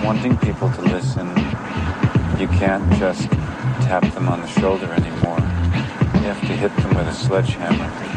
wanting people to listen, you can't just tap them on the shoulder anymore. You have to hit them with a sledgehammer.